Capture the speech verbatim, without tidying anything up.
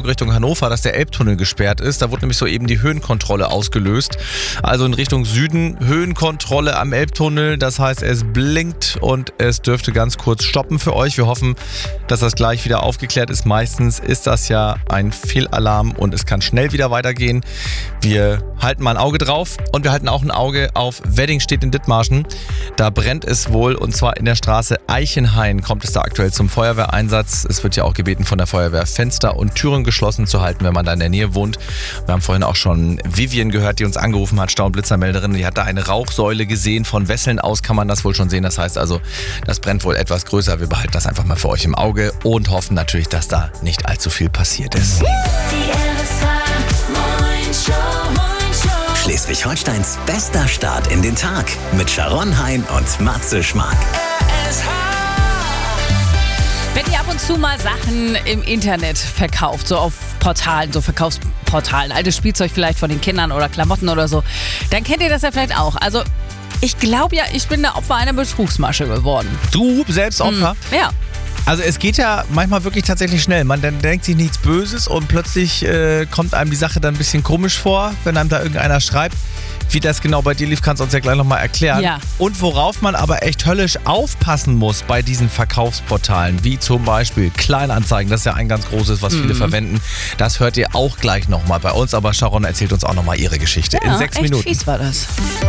Richtung Hannover, dass der Elbtunnel gesperrt ist. Da wurde nämlich soeben die Höhenkontrolle ausgelöst. Also in Richtung Süden Höhenkontrolle am Elbtunnel. Das heißt, es blinkt und es dürfte ganz kurz stoppen für euch. Wir hoffen, dass das gleich wieder aufgeklärt ist. Meistens ist das ja ein Fehlalarm und es kann schnell wieder weitergehen. Wir halten mal ein Auge drauf und wir halten auch ein Auge auf Weddingstedt in Dithmarschen. Da brennt es wohl und zwar in der Straße Eichenhain kommt es da aktuell zum Feuerwehreinsatz. Es wird ja auch gebeten von der Feuerwehr, Fenster und Türen geschlossen zu halten, wenn man da in der Nähe wohnt. Wir haben vorhin auch schon Vivian gehört, die uns angerufen hat, Stau- und Blitzermelderin. Die hat da eine Rauchsäule gesehen. Von Wesseln aus kann man das wohl schon sehen. Das heißt also, das brennt wohl etwas größer. Wir behalten das einfach mal für euch im Auge und hoffen natürlich, dass da nicht allzu viel passiert ist. Schleswig-Holsteins bester Start in den Tag mit Sharon Hein und Matze Schmark. Wenn ihr ab und zu mal Sachen im Internet verkauft, so auf Portalen, so Verkaufsportalen, altes Spielzeug vielleicht von den Kindern oder Klamotten oder so, dann kennt ihr das ja vielleicht auch. Also ich glaube ja, ich bin der Opfer einer Betrugsmasche geworden. Du selbst Opfer? Mhm. Ja. Also es geht ja manchmal wirklich tatsächlich schnell. Man dann denkt sich nichts Böses und plötzlich äh, kommt einem die Sache dann ein bisschen komisch vor, wenn einem da irgendeiner schreibt. Wie das genau bei dir lief, kannst du uns ja gleich nochmal erklären. Ja. Und worauf man aber echt höllisch aufpassen muss bei diesen Verkaufsportalen, wie zum Beispiel Kleinanzeigen, das ist ja ein ganz großes, was viele Mhm. verwenden. Das hört ihr auch gleich nochmal bei uns, aber Sharon erzählt uns auch nochmal ihre Geschichte Ja, in sechs echt Minuten. fies war das.